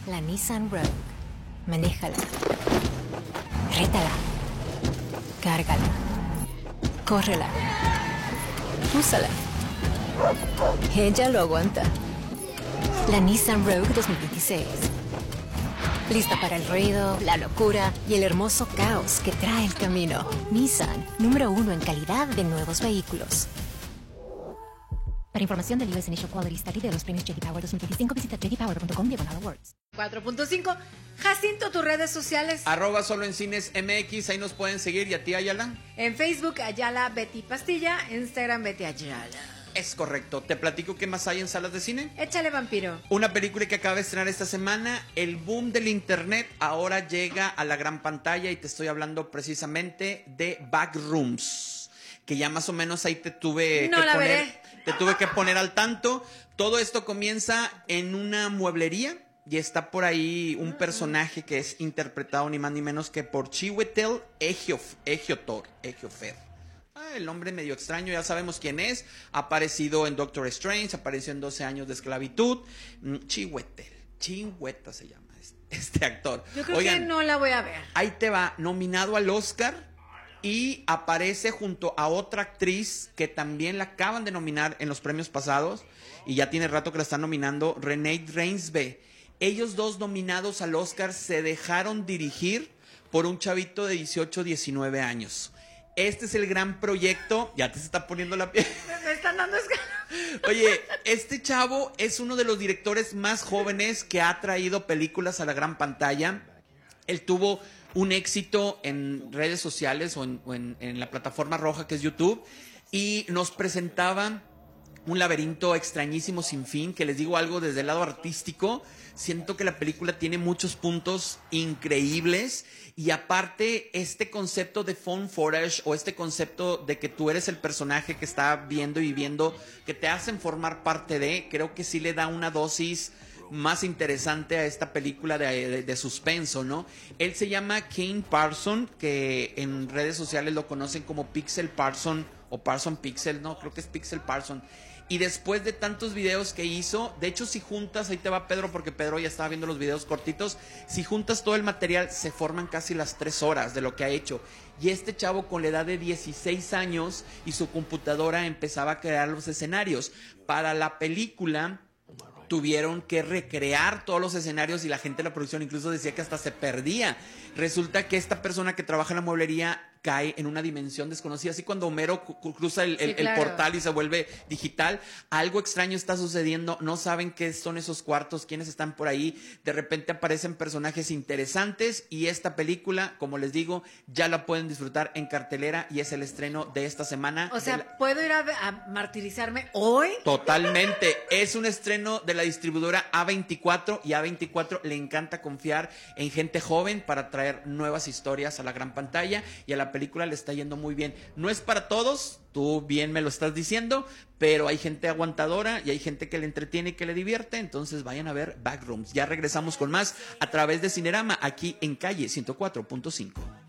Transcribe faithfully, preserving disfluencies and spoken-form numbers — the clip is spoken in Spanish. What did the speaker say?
la Nissan Rogue. Manéjala. Rétala. Cárgala. Córrela. Úsala. Ella lo aguanta. La Nissan Rogue dos mil veintiséis. Lista para el ruido, la locura y el hermoso caos que trae el camino. Nissan, número uno en calidad de nuevos vehículos. Para información del U S Initial Quality Study de los premios J D Power dos mil veinticinco, visita j d power punto com diagonal awards. cuatro punto cinco. Jacinto, tus redes sociales. Arroba solo en cines M X, ahí nos pueden seguir. ¿Y a ti, Ayala? En Facebook, Ayala Betty Pastilla. Instagram, Betty Ayala. Es correcto. Te platico qué más hay en salas de cine. Échale, vampiro. Una película que acaba de estrenar esta semana. El boom del internet ahora llega a la gran pantalla y te estoy hablando precisamente de Backrooms, que ya más o menos ahí te tuve No que la poner, veré. te tuve que poner al tanto. Todo esto comienza en una mueblería y está por ahí un personaje que es interpretado ni más ni menos que por Chiwetel Ejiof- Ejiotor, Ejiofer. Ah, el hombre medio extraño, ya sabemos quién es. Ha aparecido en Doctor Strange, apareció en doce años de esclavitud. Mm, Chiwetel, Chihueta se llama este, este actor. Yo creo Oigan, que no la voy a ver. ahí te va, nominado al Oscar y aparece junto a otra actriz que también la acaban de nominar en los premios pasados y ya tiene rato que la están nominando, Renee Reinsve. Ellos dos nominados al Oscar se dejaron dirigir por un chavito de dieciocho, diecinueve años. Este es el gran proyecto. Ya te se está poniendo la piel. Me están dando escalofríos. Oye, este chavo es uno de los directores más jóvenes que ha traído películas a la gran pantalla. Él tuvo un éxito en redes sociales o en, o en, en la plataforma roja que es YouTube y nos presentaba un laberinto extrañísimo sin fin, que les digo algo desde el lado artístico. Siento que la película tiene muchos puntos increíbles y aparte este concepto de phone footage o este concepto de que tú eres el personaje que está viendo y viviendo, que te hacen formar parte de, creo que sí le da una dosis más interesante a esta película de, de, de suspenso, ¿no? Él se llama Kane Parson, que en redes sociales lo conocen como Pixel Parson o Parson Pixel, no, creo que es Pixel Parson. Y después de tantos videos que hizo, de hecho si juntas, ahí te va Pedro porque Pedro ya estaba viendo los videos cortitos, si juntas todo el material se forman casi las tres horas de lo que ha hecho. Y este chavo con la edad de dieciséis años y su computadora empezaba a crear los escenarios. Para la película tuvieron que recrear todos los escenarios y la gente de la producción incluso decía que hasta se perdía. Resulta que esta persona que trabaja en la mueblería cae en una dimensión desconocida. Así cuando Homero cu- cruza el, el, Sí, claro. el portal y se vuelve digital, algo extraño está sucediendo. No saben qué son esos cuartos, quiénes están por ahí. De repente aparecen personajes interesantes y esta película, como les digo, ya la pueden disfrutar en cartelera y es el estreno de esta semana. O sea, de la- ¿puedo ir a, a martirizarme hoy? Totalmente, es un estreno de la distribuidora A veinticuatro y A veinticuatro le encanta confiar en gente joven para traer nuevas historias a la gran pantalla y a la película le está yendo muy bien. No es para todos, tú bien me lo estás diciendo, pero hay gente aguantadora y hay gente que le entretiene y que le divierte, entonces vayan a ver Backrooms. Ya regresamos con más a través de Cinerama aquí en Calle ciento cuatro punto cinco.